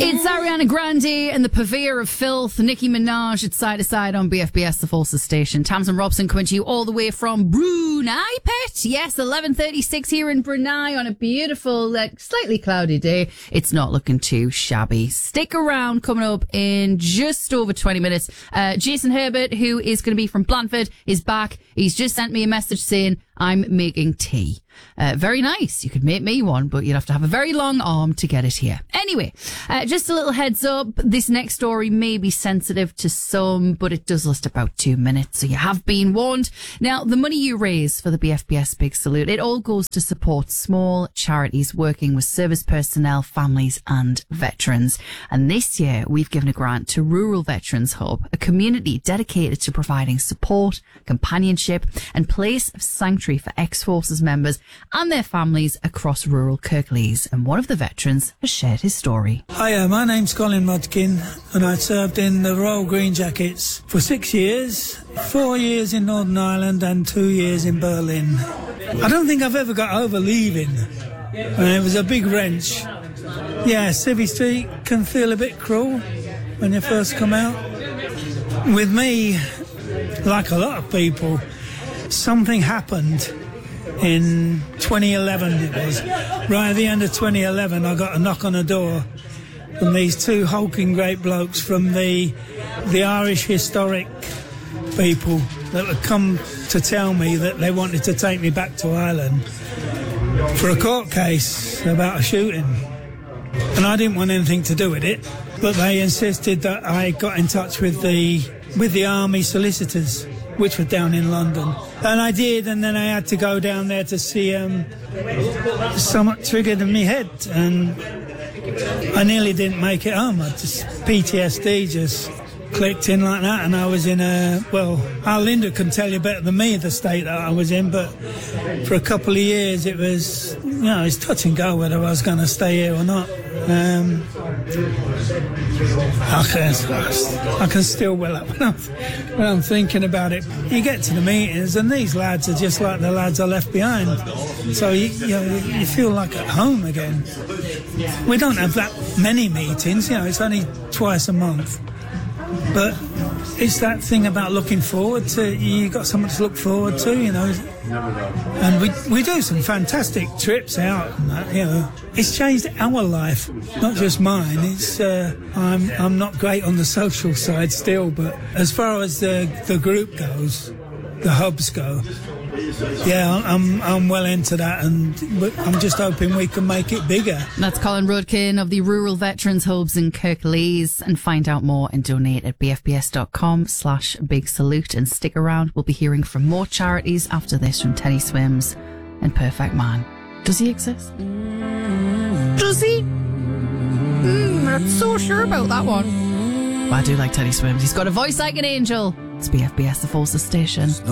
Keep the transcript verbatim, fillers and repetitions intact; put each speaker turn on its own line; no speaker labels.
It's Ariana Grande and the purveyor of filth, Nicki Minaj. It's Side to Side on B F B S, the Forces Station. Tamsin Robson coming to you all the way from Brunei, Pet. Yes, eleven thirty-six here in Brunei on a beautiful, uh, slightly cloudy day. It's not looking too shabby. Stick around, coming up in just over twenty minutes. Uh, Jason Herbert, who is going to be from Blandford, is back. He's just sent me a message saying, I'm making tea. Uh, very nice. You could make me one, but you'd have to have a very long arm to get it here. Anyway, uh, just a little heads up. This next story may be sensitive to some, but it does last about two minutes, so you have been warned. Now, the money you raise for the B F B S Big Salute, it all goes to support small charities working with service personnel, families and veterans. And this year, we've given a grant to Rural Veterans Hub, a community dedicated to providing support, companionship and place of sanctuary for ex-forces members and their families across rural Kirklees. And one of the veterans has shared his story.
Hiya, my name's Colin Mudkin and I served in the Royal Green Jackets for six years, four years in Northern Ireland and two years in Berlin. I don't think I've ever got over leaving. And it was a big wrench. Yeah, Civvy Street can feel a bit cruel when you first come out. With me, like a lot of people, something happened in twenty eleven, it was. Right at the end of twenty eleven, I got a knock on the door from these two hulking great blokes from the the Irish historic people that had come to tell me that they wanted to take me back to Ireland for a court case about a shooting. And I didn't want anything to do with it, but they insisted that I got in touch with the with the army solicitors, which were down in London. And I did, and then I had to go down there to see um, something triggered in my head, and I nearly didn't make it home. I just, P T S D just clicked in like that, and I was in a, well, Al Linda can tell you better than me the state that I was in, but for a couple of years it was, you know, it's touch and go whether I was going to stay here or not. Um, I can, I can still well up when I'm, when I'm thinking about it. You get to the meetings and these lads are just like the lads I left behind. So you, you know, you feel like at home again. We don't have that many meetings, you know, it's only twice a month. But it's that thing about looking forward to, you got something to look forward to, you know. And we we do some fantastic trips out and that, you know. It's changed our life, not just mine. It's uh, I'm I'm not great on the social side still, but as far as the the group goes, the hubs go, yeah, I'm I'm well into that, and I'm just hoping we can make it bigger.
That's Colin Rudkin of the Rural Veterans Hubs in Kirklees. And find out more and donate at bfbs.com slash big salute. And stick around, we'll be hearing from more charities after this from Teddy Swims and Perfect Man. Does he exist? Does he? Mm, not so sure about that one. But I do like Teddy Swims. He's got a voice like an angel. It's B F B S, the Forces Station.